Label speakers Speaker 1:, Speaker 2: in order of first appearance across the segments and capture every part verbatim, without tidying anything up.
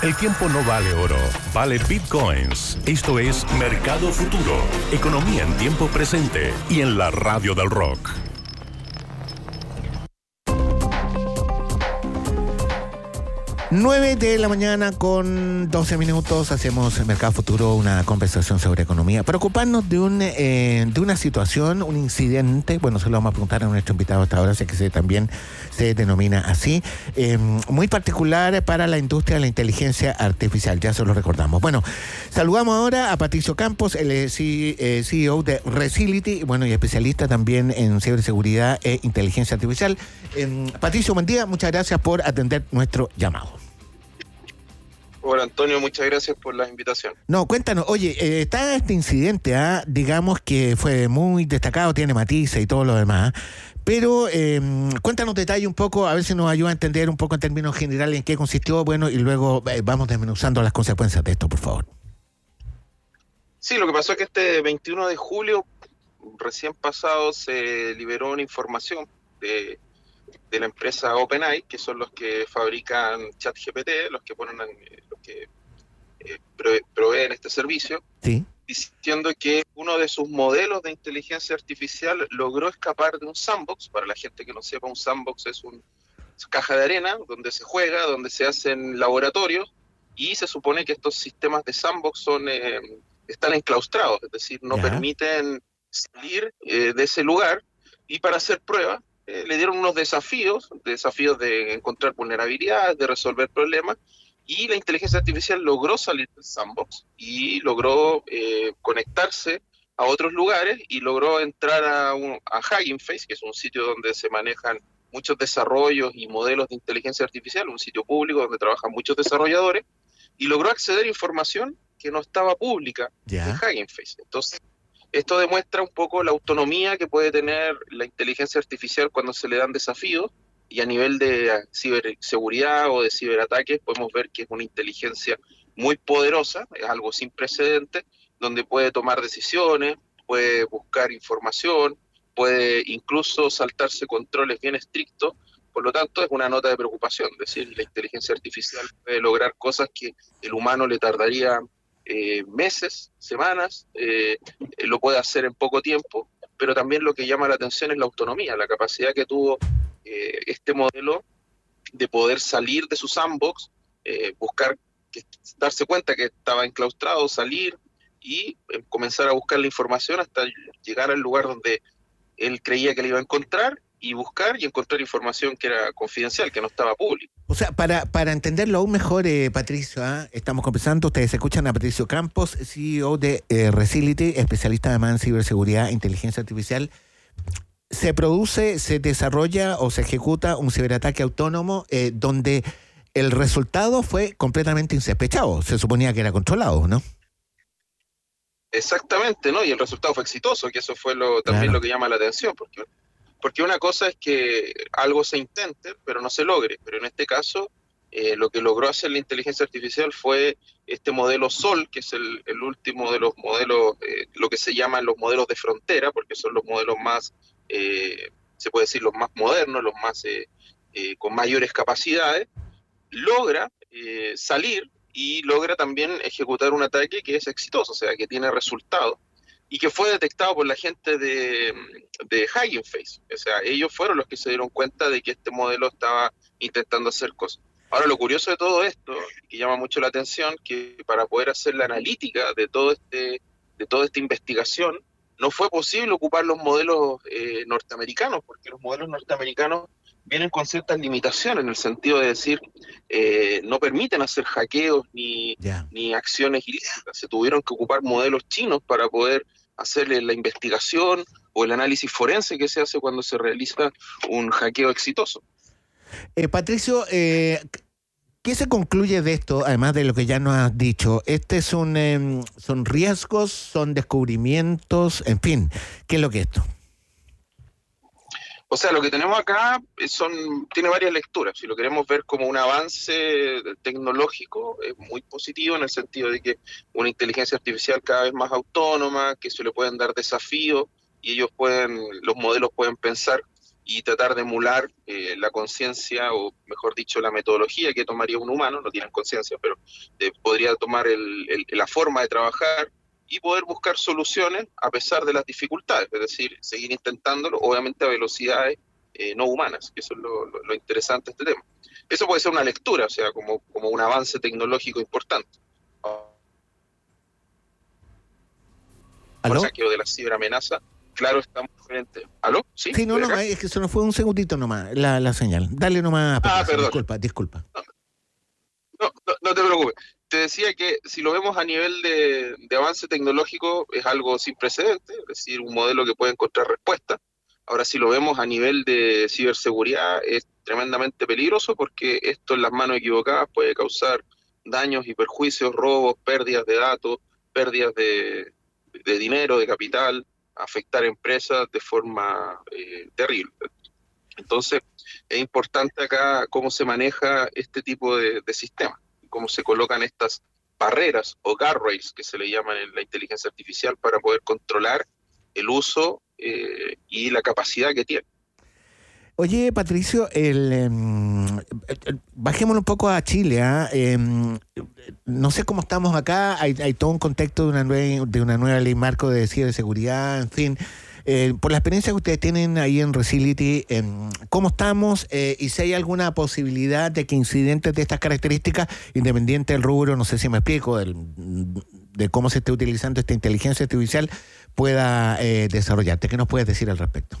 Speaker 1: El tiempo no vale oro, vale bitcoins. Esto es Mercado Futuro, economía en tiempo presente y en la radio del rock.
Speaker 2: nueve de la mañana con doce minutos, hacemos en Mercado Futuro una conversación sobre economía. Preocuparnos de un eh, de una situación, un incidente, bueno, se lo vamos a preguntar a nuestro invitado hasta ahora, sé que se, también se denomina así, eh, muy particular para la industria de la inteligencia artificial, ya se lo recordamos. Bueno, saludamos ahora a Patricio Campos, el C E O de Resility, bueno, y especialista también en ciberseguridad e inteligencia artificial. Eh, Patricio, buen día, muchas gracias por atender nuestro llamado.
Speaker 3: Hola Antonio, muchas gracias por la invitación.
Speaker 2: No, cuéntanos, oye, eh, está este incidente, ¿ah? digamos que fue muy destacado, tiene matices y todo lo demás, pero eh, cuéntanos detalle un poco, a ver si nos ayuda a entender un poco en términos generales en qué consistió, bueno, y luego eh, vamos desmenuzando las consecuencias de esto, por favor.
Speaker 3: Sí, lo que pasó es que este veintiuno de julio, recién pasado, se liberó una información de... de la empresa OpenAI, que son los que fabrican ChatGPT, los que ponen, los que eh, proveen este servicio,
Speaker 2: sí,
Speaker 3: diciendo que uno de sus modelos de inteligencia artificial logró escapar de un sandbox. Para la gente que no sepa, un sandbox es una caja de arena donde se juega, donde se hacen laboratorios, y se supone que estos sistemas de sandbox son eh, están enclaustrados, es decir, no
Speaker 2: ya.
Speaker 3: permiten salir eh, de ese lugar, y para hacer pruebas Eh, le dieron unos desafíos, desafíos de encontrar vulnerabilidades, de resolver problemas, y la inteligencia artificial logró salir del sandbox y logró eh, conectarse a otros lugares y logró entrar a, un, a Hugging Face, que es un sitio donde se manejan muchos desarrollos y modelos de inteligencia artificial, un sitio público donde trabajan muchos desarrolladores, y logró acceder a información que no estaba pública
Speaker 2: ya.
Speaker 3: en Hugging Face. Entonces, esto demuestra un poco la autonomía que puede tener la inteligencia artificial cuando se le dan desafíos, y a nivel de ciberseguridad o de ciberataques podemos ver que es una inteligencia muy poderosa, es algo sin precedentes, donde puede tomar decisiones, puede buscar información, puede incluso saltarse controles bien estrictos. Por lo tanto, es una nota de preocupación, es decir, la inteligencia artificial puede lograr cosas que el humano le tardaría Eh, meses, semanas, eh, eh, lo puede hacer en poco tiempo, pero también lo que llama la atención es la autonomía, la capacidad que tuvo eh, este modelo de poder salir de su sandbox, eh, buscar, que, darse cuenta que estaba enclaustrado, salir y eh, comenzar a buscar la información hasta llegar al lugar donde él creía que le iba a encontrar, y buscar y encontrar información que era confidencial, que no estaba pública.
Speaker 2: O sea, para, para entenderlo aún mejor, eh, Patricio, ¿eh? estamos conversando, ustedes escuchan a Patricio Campos, C E O de eh, Resility, especialista además en ciberseguridad e inteligencia artificial. Se produce, se desarrolla o se ejecuta un ciberataque autónomo eh, donde el resultado fue completamente insospechado. Se suponía que era controlado, ¿no?
Speaker 3: Exactamente, ¿no? Y el resultado fue exitoso, que eso fue lo, también claro. lo que llama la atención, porque Porque una cosa es que algo se intente, pero no se logre. Pero en este caso, eh, lo que logró hacer la inteligencia artificial fue este modelo Sol, que es el, el último de los modelos, eh, lo que se llaman los modelos de frontera, porque son los modelos más, eh, se puede decir, los más modernos, los más eh, eh, con mayores capacidades. Logra eh, salir y logra también ejecutar un ataque que es exitoso, o sea, que tiene resultados, y que fue detectado por la gente de, de Hugging Face. O sea, ellos fueron los que se dieron cuenta de que este modelo estaba intentando hacer cosas. Ahora, lo curioso de todo esto, que llama mucho la atención, que para poder hacer la analítica de, todo este, de toda esta investigación, no fue posible ocupar los modelos eh, norteamericanos, porque los modelos norteamericanos vienen con ciertas limitaciones, en el sentido de decir, eh, no permiten hacer hackeos ni, yeah. ni acciones ilícitas. Se tuvieron que ocupar modelos chinos para poder hacerle la investigación o el análisis forense que se hace cuando se realiza un hackeo exitoso.
Speaker 2: Eh, Patricio, eh, ¿qué se concluye de esto, además de lo que ya nos has dicho? Este es un, eh, ¿Son riesgos, son descubrimientos, en fin, qué es lo que es esto?
Speaker 3: O sea, lo que tenemos acá son tiene varias lecturas. Si lo queremos ver como un avance tecnológico, es muy positivo en el sentido de que una inteligencia artificial cada vez más autónoma, que se le pueden dar desafíos y ellos pueden, los modelos pueden pensar y tratar de emular eh, la conciencia, o mejor dicho, la metodología que tomaría un humano. No tienen conciencia, pero eh, podría tomar el, el, la forma de trabajar y poder buscar soluciones a pesar de las dificultades, es decir, seguir intentándolo, obviamente a velocidades eh, no humanas, que eso es lo, lo, lo interesante de este tema. Eso puede ser una lectura, o sea, como, como un avance tecnológico importante.
Speaker 2: ¿Aló?
Speaker 3: El saqueo de la ciberamenaza, claro, estamos frente. ¿Aló? Sí,
Speaker 2: sí no, no, es que se nos fue un segundito nomás la, la señal. Dale nomás, Patricio.
Speaker 3: Ah, perdón.
Speaker 2: Disculpa, disculpa.
Speaker 3: No, no, no, no te preocupes. Te decía que si lo vemos a nivel de, de avance tecnológico es algo sin precedentes, es decir, un modelo que puede encontrar respuesta. Ahora, si lo vemos a nivel de ciberseguridad, es tremendamente peligroso, porque esto en las manos equivocadas puede causar daños y perjuicios, robos, pérdidas de datos, pérdidas de, de dinero, de capital, afectar empresas de forma eh, terrible. Entonces, es importante acá cómo se maneja este tipo de, de sistemas, cómo se colocan estas barreras o guardrails que se le llaman en la inteligencia artificial para poder controlar el uso eh, y la capacidad que tiene.
Speaker 2: Oye, Patricio, el, eh, bajémoslo un poco a Chile. ¿eh? Eh, no sé cómo estamos acá. Hay, hay todo un contexto de una, nueva, de una nueva ley marco de ciberseguridad, en fin. Eh, por la experiencia que ustedes tienen ahí en Resility, eh, ¿cómo estamos? Eh, y si hay alguna posibilidad de que incidentes de estas características, independiente del rubro, no sé si me explico, del, de cómo se esté utilizando esta inteligencia artificial, pueda eh, desarrollarte. ¿Qué nos puedes decir al respecto?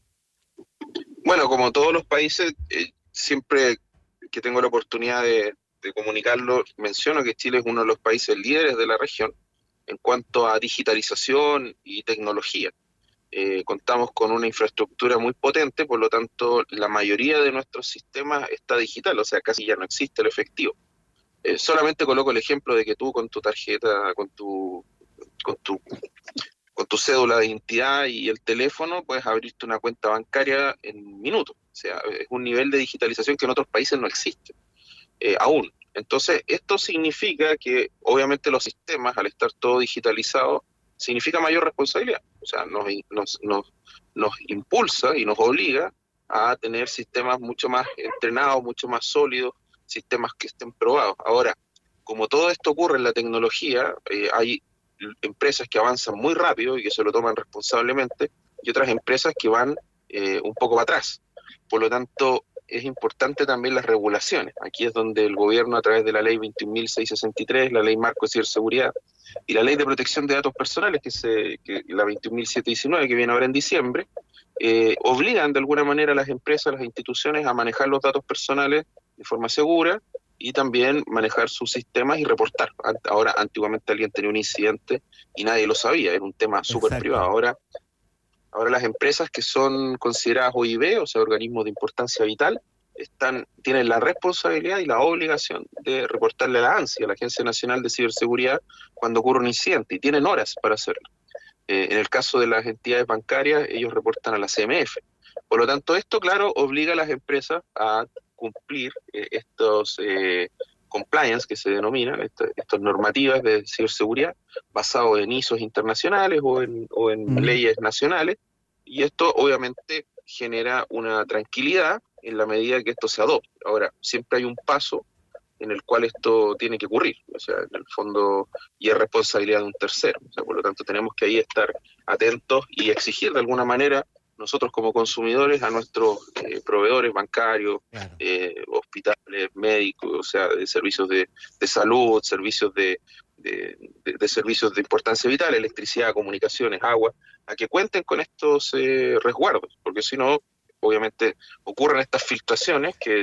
Speaker 3: Bueno, como todos los países, eh, siempre que tengo la oportunidad de, de comunicarlo, menciono que Chile es uno de los países líderes de la región en cuanto a digitalización y tecnología. Eh, contamos con una infraestructura muy potente, por lo tanto, la mayoría de nuestros sistemas está digital, o sea, casi ya no existe el efectivo. Eh, solamente coloco el ejemplo de que tú con tu tarjeta, con tu, con tu con tu cédula de identidad y el teléfono puedes abrirte una cuenta bancaria en minutos. O sea, es un nivel de digitalización que en otros países no existe, eh, aún. Entonces, esto significa que, obviamente, los sistemas, al estar todo digitalizado, significa mayor responsabilidad. O sea, nos, nos, nos, nos impulsa y nos obliga a tener sistemas mucho más entrenados, mucho más sólidos, sistemas que estén probados. Ahora, como todo esto ocurre en la tecnología, eh, hay empresas que avanzan muy rápido y que se lo toman responsablemente, y otras empresas que van eh, un poco para atrás. Por lo tanto, es importante también las regulaciones. Aquí es donde el gobierno, a través de la ley veintiún mil seiscientos sesenta y tres, la ley marco de ciberseguridad y la ley de protección de datos personales, que, se, que la veintiún mil setecientos diecinueve, que viene ahora en diciembre, eh, obligan de alguna manera a las empresas, a las instituciones, a manejar los datos personales de forma segura y también manejar sus sistemas y reportar. Ahora, antiguamente alguien tenía un incidente y nadie lo sabía, era un tema súper privado. Ahora, ahora las empresas que son consideradas O I B, o sea, organismos de importancia vital, están, tienen la responsabilidad y la obligación de reportarle a la ANSI, a la Agencia Nacional de Ciberseguridad, cuando ocurre un incidente, y tienen horas para hacerlo. Eh, en el caso de las entidades bancarias, ellos reportan a la C M F. Por lo tanto, esto, claro, obliga a las empresas a cumplir eh, estos eh, compliance que se denominan, estas, estas normativas de ciberseguridad basados en I S Os internacionales o en, o en mm. leyes nacionales, y esto obviamente genera una tranquilidad en la medida que esto se adopte. Ahora, siempre hay un paso en el cual esto tiene que ocurrir, o sea, en el fondo, y es responsabilidad de un tercero. O sea, por lo tanto, tenemos que ahí estar atentos y exigir de alguna manera nosotros como consumidores a nuestros eh, proveedores bancarios, claro. eh, hospitales, médicos, o sea, de servicios de, de salud, servicios de, de, de, de servicios de importancia vital, electricidad, comunicaciones, agua, a que cuenten con estos eh, resguardos, porque si no, obviamente ocurren estas filtraciones que,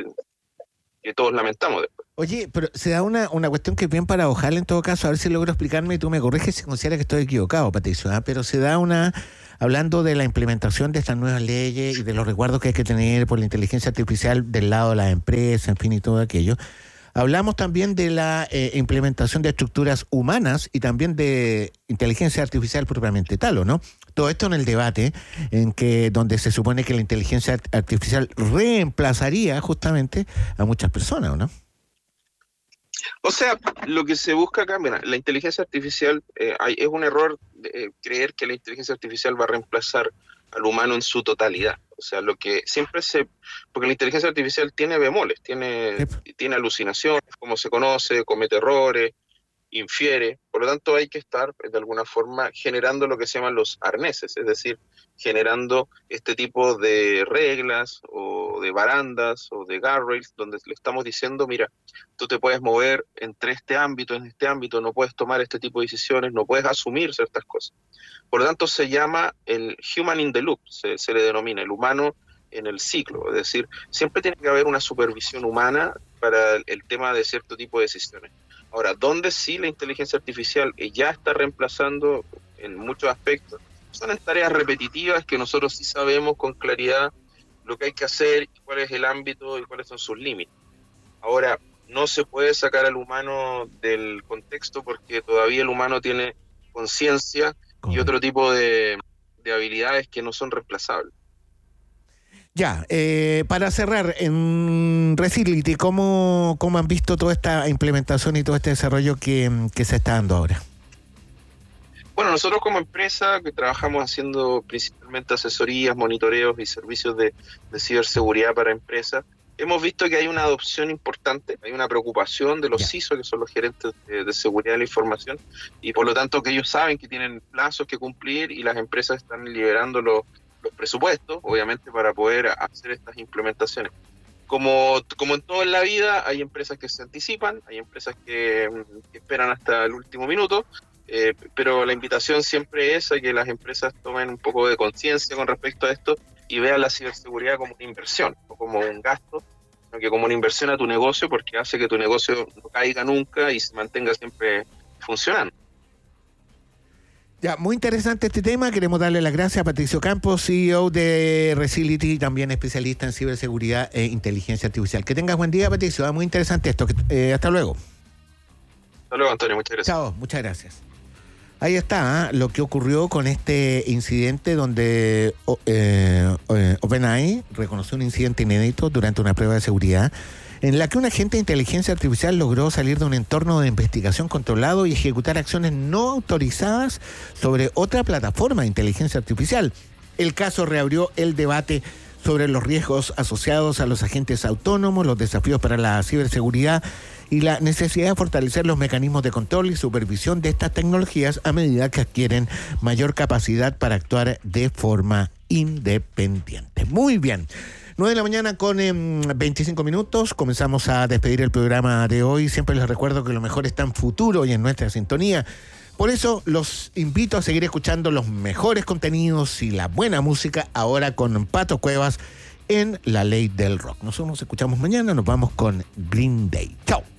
Speaker 3: que todos lamentamos después.
Speaker 2: Oye, pero se da una, una cuestión que es bien paradojal en todo caso, a ver si logro explicarme y tú me corriges si consideras que estoy equivocado, Patricio, ¿eh? Pero se da una... Hablando de la implementación de estas nuevas leyes y de los resguardos que hay que tener por la inteligencia artificial del lado de las empresas, en fin, y todo aquello, hablamos también de la eh, implementación de estructuras humanas y también de inteligencia artificial propiamente tal, ¿o no? Todo esto en el debate en que donde se supone que la inteligencia artificial reemplazaría justamente a muchas personas, ¿o no?
Speaker 3: O sea, lo que se busca acá, mira, la inteligencia artificial, eh, hay, es un error de, eh, creer que la inteligencia artificial va a reemplazar al humano en su totalidad. O sea, lo que siempre se... Porque la inteligencia artificial tiene bemoles, tiene, tiene alucinaciones, como se conoce, comete errores, infiere. Por lo tanto, hay que estar, de alguna forma, generando lo que se llaman los arneses, es decir, generando este tipo de reglas o de barandas o de guardrails, donde le estamos diciendo, mira, tú te puedes mover entre este ámbito, en este ámbito, no puedes tomar este tipo de decisiones, no puedes asumir ciertas cosas. Por lo tanto, se llama el human in the loop, se, se le denomina el humano en el ciclo, es decir, siempre tiene que haber una supervisión humana para el, el tema de cierto tipo de decisiones. Ahora, donde sí la inteligencia artificial ya está reemplazando en muchos aspectos, son en tareas repetitivas que nosotros sí sabemos con claridad lo que hay que hacer, y cuál es el ámbito y cuáles son sus límites. Ahora, no se puede sacar al humano del contexto porque todavía el humano tiene conciencia y otro tipo de, de habilidades que no son reemplazables.
Speaker 2: Ya, eh, para cerrar, en Resility, ¿cómo, ¿cómo han visto toda esta implementación y todo este desarrollo que, que se está dando ahora?
Speaker 3: Bueno, nosotros como empresa que trabajamos haciendo principalmente asesorías, monitoreos y servicios de, de ciberseguridad para empresas, hemos visto que hay una adopción importante, hay una preocupación de los C I S O, que son los gerentes de, de seguridad de la información, y por lo tanto que ellos saben que tienen plazos que cumplir y las empresas están liberando los, los presupuestos, obviamente, para poder hacer estas implementaciones. Como, como en todo en la vida, hay empresas que se anticipan, hay empresas que, que esperan hasta el último minuto, eh, pero la invitación siempre es a que las empresas tomen un poco de conciencia con respecto a esto y vean la ciberseguridad como una inversión, no como un gasto, sino que como una inversión a tu negocio, porque hace que tu negocio no caiga nunca y se mantenga siempre funcionando.
Speaker 2: Ya, muy interesante este tema. Queremos darle las gracias a Patricio Campos, C E O de Resility, también especialista en ciberseguridad e inteligencia artificial. Que tengas buen día, Patricio. Muy interesante esto. Eh, hasta luego.
Speaker 3: Hasta luego, Antonio. Muchas gracias.
Speaker 2: Chao, muchas gracias. Ahí está, ¿eh? Lo que ocurrió con este incidente donde eh, eh, OpenAI reconoció un incidente inédito durante una prueba de seguridad en la que un agente de inteligencia artificial logró salir de un entorno de investigación controlado y ejecutar acciones no autorizadas sobre otra plataforma de inteligencia artificial. El caso reabrió el debate sobre los riesgos asociados a los agentes autónomos, los desafíos para la ciberseguridad y la necesidad de fortalecer los mecanismos de control y supervisión de estas tecnologías a medida que adquieren mayor capacidad para actuar de forma independiente. Muy bien. nueve de la mañana con eh, veinticinco minutos. Comenzamos a despedir el programa de hoy. Siempre les recuerdo que lo mejor está en futuro y en nuestra sintonía. Por eso los invito a seguir escuchando los mejores contenidos y la buena música ahora con Pato Cuevas en La Ley del Rock. Nosotros nos escuchamos mañana. Nos vamos con Green Day. Chao.